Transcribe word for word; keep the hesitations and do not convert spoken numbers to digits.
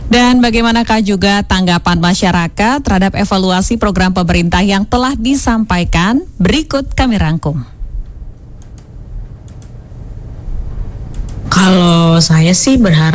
Dan bagaimanakah juga tanggapan masyarakat terhadap evaluasi program pemerintah yang telah disampaikan? Berikut kami rangkum. Kalau saya sih berharap